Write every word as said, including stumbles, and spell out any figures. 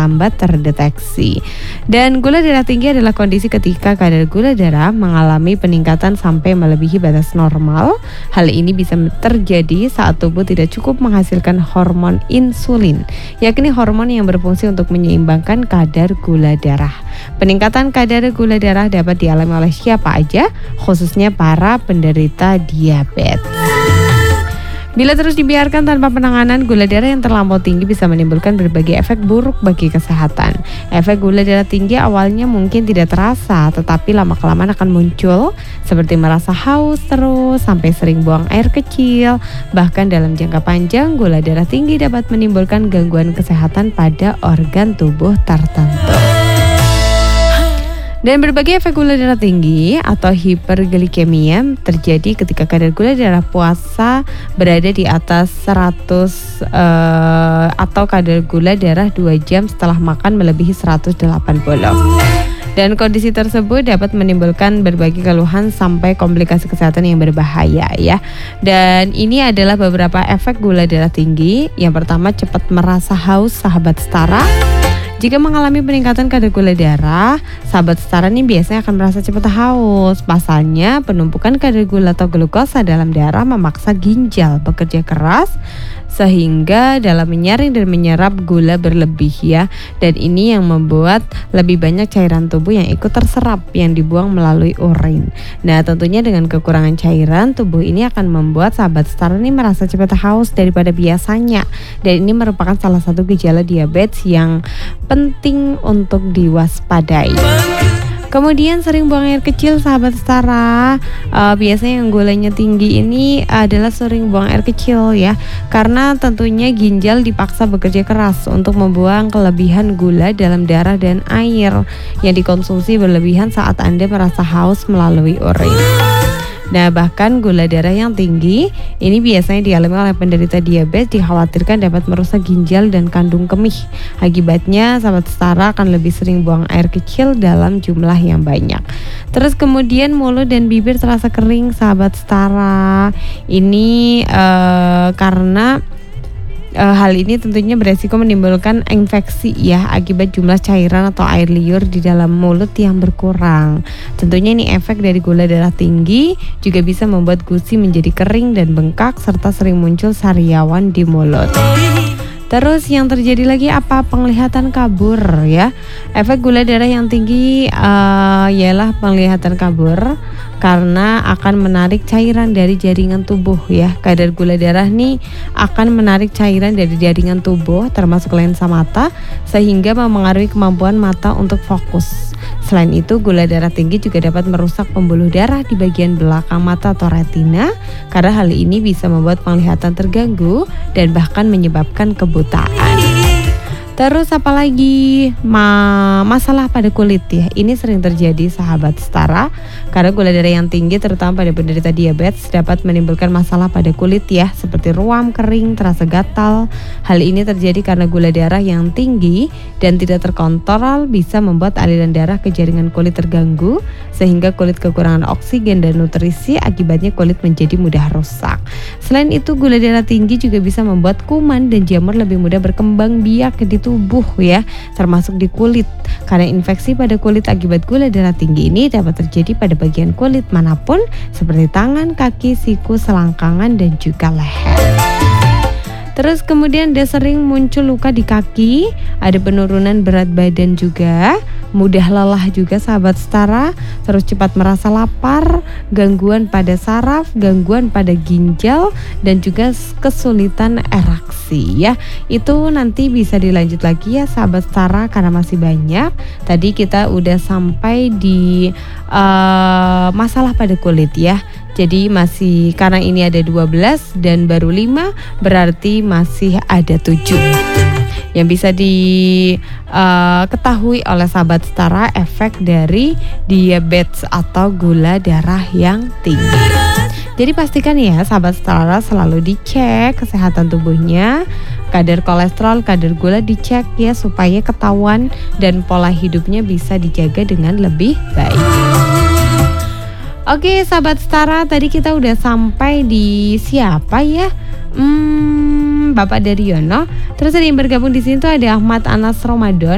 lambat terdeteksi. Dan gula darah tinggi adalah kondisi ketika kadar gula darah mengalami peningkatan sampai melebihi batas normal. Hal ini bisa terjadi saat tubuh tidak cukup menghasilkan hormon insulin, yakni hormon yang berfungsi untuk menyeimbangkan kadar gula darah. Peningkatan kadar gula darah dapat dialami oleh siapa aja, khususnya para penderita diabetes. Bila terus dibiarkan tanpa penanganan, gula darah yang terlampau tinggi bisa menimbulkan berbagai efek buruk bagi kesehatan. Efek gula darah tinggi awalnya mungkin tidak terasa, tetapi lama-kelamaan akan muncul, seperti merasa haus terus, sampai sering buang air kecil. Bahkan dalam jangka panjang, gula darah tinggi dapat menimbulkan gangguan kesehatan pada organ tubuh tertentu. Dan berbagai efek gula darah tinggi atau hiperglikemia terjadi ketika kadar gula darah puasa berada di atas seratus uh, atau kadar gula darah dua jam setelah makan melebihi seratus delapan puluh. Dan kondisi tersebut dapat menimbulkan berbagai keluhan sampai komplikasi kesehatan yang berbahaya ya. Dan ini adalah beberapa efek gula darah tinggi. Yang pertama, cepat merasa haus, sahabat setara. Jika mengalami peningkatan kadar gula darah, sahabat setara ini biasanya akan merasa cepat haus. Pasalnya, penumpukan kadar gula atau glukosa dalam darah memaksa ginjal bekerja keras sehingga dalam menyaring dan menyerap gula berlebih ya. Dan ini yang membuat lebih banyak cairan tubuh yang ikut terserap yang dibuang melalui urin. Nah, tentunya dengan kekurangan cairan, tubuh ini akan membuat sahabat setara ini merasa cepat haus daripada biasanya. Dan ini merupakan salah satu gejala diabetes yang penting untuk diwaspadai. Kemudian sering buang air kecil, sahabat setara. uh, Biasanya yang gulanya tinggi ini adalah sering buang air kecil ya, karena tentunya ginjal dipaksa bekerja keras untuk membuang kelebihan gula dalam darah dan air yang dikonsumsi berlebihan saat Anda merasa haus melalui urin. Nah, bahkan gula darah yang tinggi ini biasanya dialami oleh penderita diabetes dikhawatirkan dapat merusak ginjal dan kandung kemih. Akibatnya, sahabat setara akan lebih sering buang air kecil dalam jumlah yang banyak. Terus kemudian mulut dan bibir terasa kering, sahabat setara. Ini uh, karena Uh, hal ini tentunya beresiko menimbulkan infeksi ya akibat jumlah cairan atau air liur di dalam mulut yang berkurang. Tentunya ini efek dari gula darah tinggi, juga bisa membuat gusi menjadi kering dan bengkak serta sering muncul sariawan di mulut. Terus yang terjadi lagi apa? Penglihatan kabur ya. Efek gula darah yang tinggi uh, ialah penglihatan kabur karena akan menarik cairan dari jaringan tubuh ya. Kadar gula darah nih akan menarik cairan dari jaringan tubuh termasuk lensa mata sehingga mempengaruhi kemampuan mata untuk fokus. Selain itu, gula darah tinggi juga dapat merusak pembuluh darah di bagian belakang mata atau retina karena hal ini bisa membuat penglihatan terganggu dan bahkan menyebabkan kebutaan. Terus apalagi Ma- masalah pada kulit ya. Ini sering terjadi, sahabat setara, karena gula darah yang tinggi terutama pada penderita diabetes dapat menimbulkan masalah pada kulit ya, seperti ruam, kering, terasa gatal. Hal ini terjadi karena gula darah yang tinggi dan tidak terkontrol bisa membuat aliran darah ke jaringan kulit terganggu sehingga kulit kekurangan oksigen dan nutrisi, akibatnya kulit menjadi mudah rusak. Selain itu, gula darah tinggi juga bisa membuat kuman dan jamur lebih mudah berkembang biak di tubuh ya, termasuk di kulit. Karena infeksi pada kulit akibat gula darah tinggi ini dapat terjadi pada bagian kulit manapun seperti tangan, kaki, siku, selangkangan dan juga leher. Terus kemudian ada sering muncul luka di kaki, ada penurunan berat badan juga, mudah lelah juga, sahabat setara, terus cepat merasa lapar, gangguan pada saraf, gangguan pada ginjal, dan juga kesulitan ereksi ya. Itu nanti bisa dilanjut lagi ya, sahabat setara, karena masih banyak. Tadi kita udah sampai di uh, masalah pada kulit ya. Jadi masih, karena ini ada dua belas dan baru lima, berarti masih ada tujuh yang bisa diketahui uh, oleh sahabat setara efek dari diabetes atau gula darah yang tinggi. Jadi pastikan ya, sahabat setara, selalu dicek kesehatan tubuhnya, kadar kolesterol, kadar gula dicek ya, supaya ketahuan dan pola hidupnya bisa dijaga dengan lebih baik. Oke, sahabat setara, tadi kita udah sampai di siapa ya? Hmm, Bapak Daryono. Terus ada yang bergabung di sini tuh ada Ahmad Anas Ramadan.